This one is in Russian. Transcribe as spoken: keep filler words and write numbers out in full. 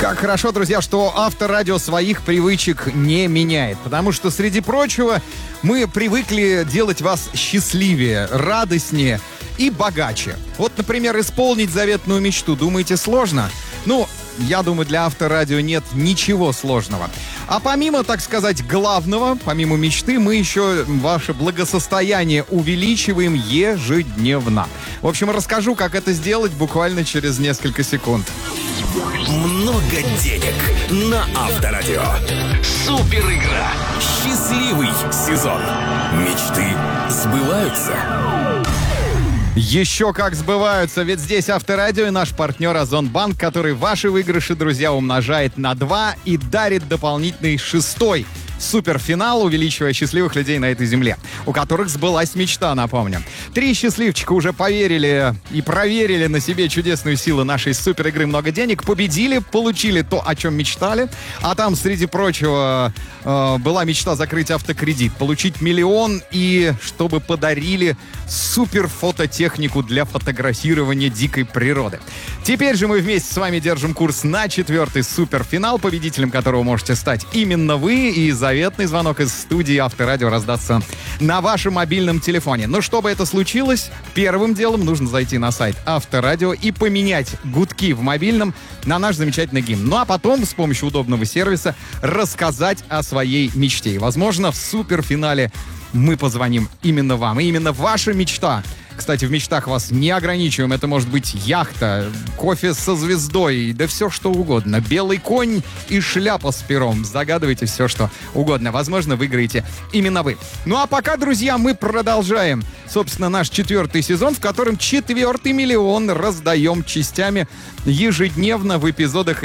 Как хорошо, друзья, что Авторадио своих привычек не меняет. Потому что, среди прочего, мы привыкли делать вас счастливее, радостнее и богаче. Вот, например, исполнить заветную мечту. Думаете, сложно? Ну, я думаю, для Авторадио нет ничего сложного. А помимо, так сказать, главного, помимо мечты, мы еще ваше благосостояние увеличиваем ежедневно. В общем, расскажу, как это сделать буквально через несколько секунд. Много денег на Авторадио. Супер игра. Счастливый сезон. Мечты сбываются. Еще как сбываются, ведь здесь Авторадио и наш партнер Озонбанк, который ваши выигрыши, друзья, умножает на два и дарит дополнительный шестой суперфинал, увеличивая счастливых людей на этой земле, у которых сбылась мечта, напомню. Три счастливчика уже поверили и проверили на себе чудесную силу нашей супер игры «Много денег», победили, получили то, о чем мечтали, а там, среди прочего, э, была мечта закрыть автокредит, получить миллион и чтобы подарили супер фототехнику для фотографирования дикой природы. Теперь же мы вместе с вами держим курс на четвертый суперфинал, победителем которого можете стать именно вы, и заветный звонок из студии Авторадио раздастся на вашем мобильном телефоне. Но чтобы это случилось, первым делом нужно зайти на сайт Авторадио и поменять гудки в мобильном на наш замечательный гимн. Ну а потом с помощью удобного сервиса рассказать о своей мечте. И, возможно, в суперфинале мы позвоним именно вам. И именно ваша мечта. Кстати, в мечтах вас не ограничиваем. Это может быть яхта, кофе со звездой, да все что угодно. Белый конь и шляпа с пером. Загадывайте все, что угодно. Возможно, выиграете именно вы. Ну а пока, друзья, мы продолжаем, собственно, наш четвертый сезон, в котором четвертый миллион раздаем частями ежедневно в эпизодах